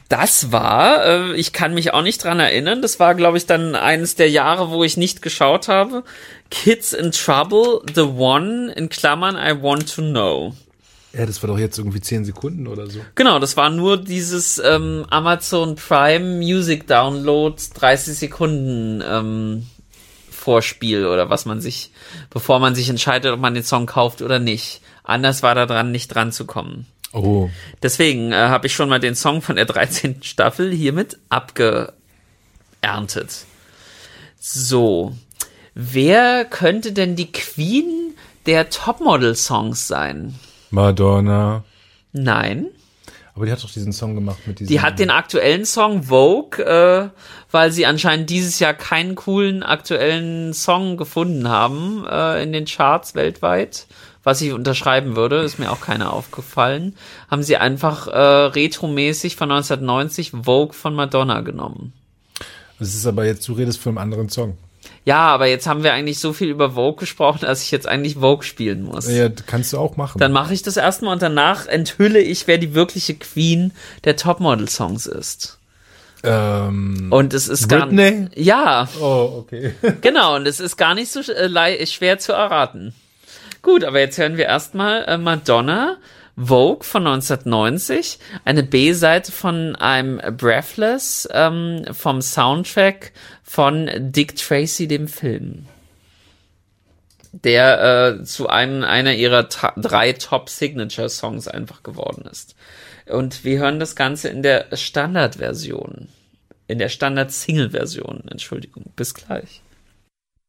Das war, ich kann mich auch nicht dran erinnern, das war, glaube ich, dann eines der Jahre, wo ich nicht geschaut habe. Kids in Trouble, The One, in Klammern, I Want to Know. Ja, das war doch jetzt irgendwie 10 Sekunden oder so. Genau, das war nur dieses Amazon Prime Music Downloads 30 Sekunden Vorspiel oder was man sich, bevor man sich entscheidet, ob man den Song kauft oder nicht. Anders war da dran, nicht dran zu kommen. Oh. Deswegen habe ich schon mal den Song von der 13. Staffel hiermit abgeerntet. So. Wer könnte denn die Queen der Topmodel-Songs sein? Madonna. Nein. Aber die hat doch diesen Song gemacht mit diesem... Die hat den aktuellen Song Vogue, weil sie anscheinend dieses Jahr keinen coolen aktuellen Song gefunden haben in den Charts weltweit. Was ich unterschreiben würde, ist mir auch keiner aufgefallen, haben sie einfach retromäßig von 1990 Vogue von Madonna genommen. Das ist aber jetzt, du redest von einem anderen Song. Ja, aber jetzt haben wir eigentlich so viel über Vogue gesprochen, dass ich jetzt eigentlich Vogue spielen muss. Ja, kannst du auch machen. Dann mache ich das erstmal und danach enthülle ich, wer die wirkliche Queen der Topmodel-Songs ist. Und es ist Britney? Ja. Oh, okay. Genau, und es ist gar nicht so schwer zu erraten. Gut, aber jetzt hören wir erstmal Madonna, Vogue von 1990, eine B-Seite von I'm Breathless vom Soundtrack von Dick Tracy, dem Film, der zu einer ihrer 3 Top-Signature-Songs einfach geworden ist. Und wir hören das Ganze in der Standardversion, in der Standard-Single-Version, Entschuldigung, bis gleich.